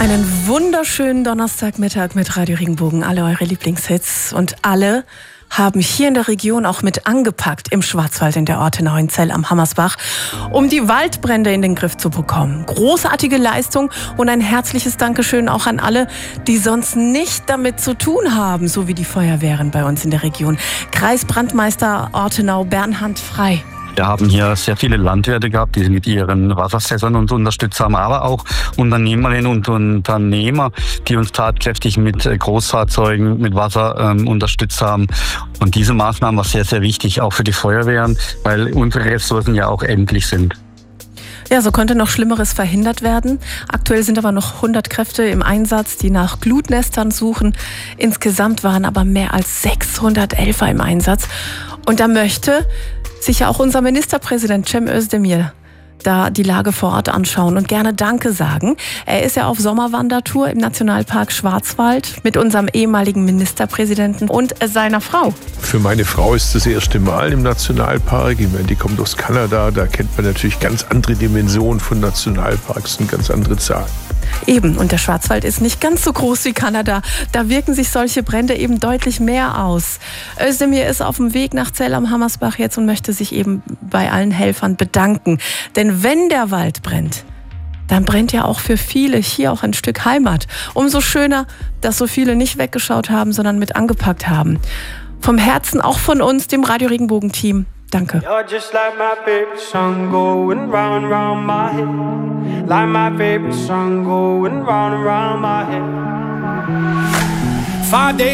Einen wunderschönen Donnerstagmittag mit Radio Regenbogen. Alle eure Lieblingshits und alle haben hier in der Region auch mit angepackt im Schwarzwald in der Ortenau in Zell am Hammersbach, um die Waldbrände in den Griff zu bekommen. Großartige Leistung und ein herzliches Dankeschön auch an alle, die sonst nicht damit zu tun haben, so wie die Feuerwehren bei uns in der Region. Kreisbrandmeister Ortenau Bernhard Frei. Wir haben hier sehr viele Landwirte gehabt, die mit ihren Wasserfässern uns unterstützt haben, aber auch Unternehmerinnen und Unternehmer, die uns tatkräftig mit Großfahrzeugen, mit Wasser unterstützt haben. Und diese Maßnahme war sehr, sehr wichtig, auch für die Feuerwehren, weil unsere Ressourcen ja auch endlich sind. Ja, so konnte noch Schlimmeres verhindert werden. Aktuell sind aber noch 100 Kräfte im Einsatz, die nach Glutnestern suchen. Insgesamt waren aber mehr als 600 Helfer im Einsatz. Und da möchte sicher auch unser Ministerpräsident Cem Özdemir da die Lage vor Ort anschauen und gerne Danke sagen. Er ist ja auf Sommerwandertour im Nationalpark Schwarzwald mit unserem ehemaligen Ministerpräsidenten und seiner Frau. Für meine Frau ist das erste Mal im Nationalpark. Ich meine, die kommt aus Kanada, da kennt man natürlich ganz andere Dimensionen von Nationalparks und ganz andere Zahlen. Eben, und der Schwarzwald ist nicht ganz so groß wie Kanada. Da wirken sich solche Brände eben deutlich mehr aus. Özdemir ist auf dem Weg nach Zell am Hammersbach jetzt und möchte sich eben bei allen Helfern bedanken. Denn wenn der Wald brennt, dann brennt ja auch für viele hier auch ein Stück Heimat. Umso schöner, dass so viele nicht weggeschaut haben, sondern mit angepackt haben. Vom Herzen auch von uns, dem Radio Regenbogen-Team. Danke. You're just like my favorite song going round and round my head. Like my favorite song going round and round my head. 5 days